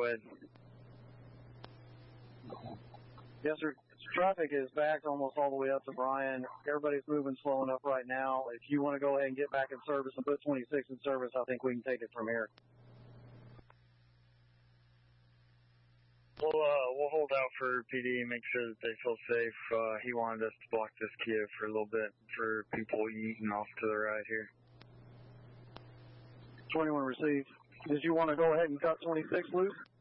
go ahead. Yes, sir. Traffic is backed almost all the way up to Bryan. Everybody's moving slow enough right now. If you want to go ahead and get back in service and put 26 in service, I think we can take it from here. We'll hold out for PD and make sure that they feel safe. He wanted us to block this Kia for a little bit for people eating off to the right here. 21 received. Did you want to go ahead and cut 26 loose?